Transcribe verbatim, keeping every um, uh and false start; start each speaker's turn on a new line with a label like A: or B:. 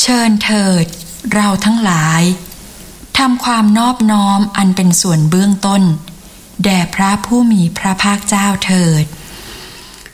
A: ชิญเถิดเราทั้งหลายทำความนอบน้อมอันเป็นส่วนเบื้องต้นแด่พระผู้มีพระภาคเจ้าเถิด